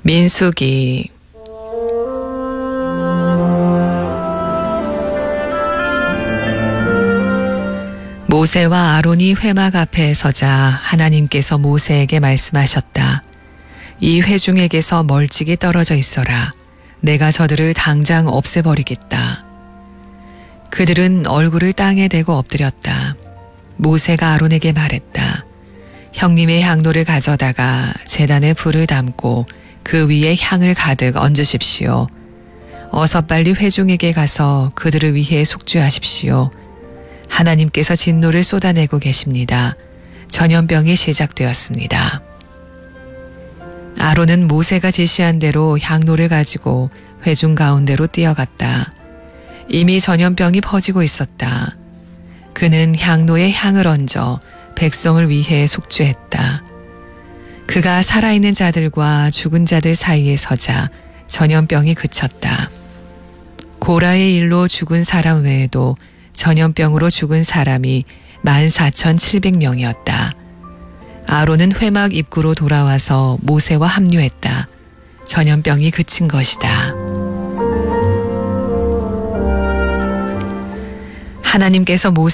민수기. 모세와 아론이 회막 앞에 서자 하나님께서 모세에게 말씀하셨다. 이 회중에게서 멀찍이 떨어져 있어라. 내가 저들을 당장 없애버리겠다. 그들은 얼굴을 땅에 대고 엎드렸다. 모세가 아론에게 말했다. 형님의 향로를 가져다가 제단에 불을 담고 그 위에 향을 가득 얹으십시오. 어서 빨리 회중에게 가서 그들을 위해 속죄하십시오. 하나님께서 진노를 쏟아내고 계십니다. 전염병이 시작되었습니다. 아론은 모세가 지시한 대로 향로를 가지고 회중 가운데로 뛰어갔다. 이미 전염병이 퍼지고 있었다. 그는 향로에 향을 얹어 백성을 위해 속죄했다. 그가 살아있는 자들과 죽은 자들 사이에 서자 전염병이 그쳤다. 고라의 일로 죽은 사람 외에도 전염병으로 죽은 사람이 14,700명이었다. 아론은 회막 입구로 돌아와서 모세와 합류했다. 전염병이 그친 것이다. 하나님께서 모세